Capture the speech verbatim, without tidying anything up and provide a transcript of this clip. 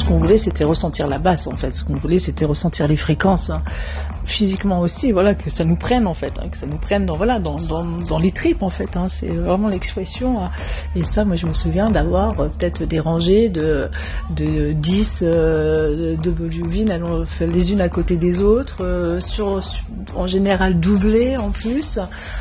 qu'on voulait, c'était ressentir la basse, en fait. Ce qu'on voulait, c'était ressentir les fréquences, hein. Physiquement aussi, voilà, que ça nous prenne, en fait, hein, que ça nous prenne dans, voilà, dans, dans, dans les tripes, en fait, hein. C'est vraiment l'expression, hein. Et ça, moi, je me souviens d'avoir euh, peut-être des rangées de, de dix euh, de bobines les unes à côté des autres, euh, sur, sur, en général doublées en plus.